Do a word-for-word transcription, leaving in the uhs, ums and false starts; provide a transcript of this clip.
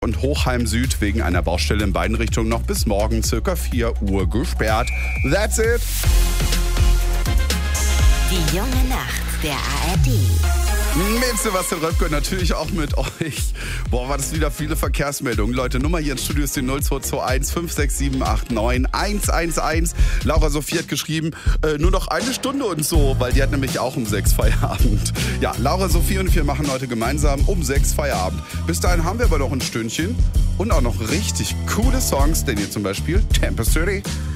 Und Hochheim Süd wegen einer Baustelle in beiden Richtungen noch bis morgen circa vier Uhr gesperrt. That's it. Die junge Nacht der A R D. Mit Sebastian Röpke natürlich auch mit euch. Boah, war das wieder viele Verkehrsmeldungen. Leute, Nummer hier ins Studio ist die null zwei zwei eins fünf sechs sieben acht neun eins eins eins. Laura Sophie hat geschrieben, äh, nur noch eine Stunde und so, weil die hat nämlich auch um sechs Feierabend. Ja, Laura Sophie und wir machen heute gemeinsam um sechs Feierabend. Bis dahin haben wir aber noch ein Stündchen und auch noch richtig coole Songs, denn hier zum Beispiel Tempest City.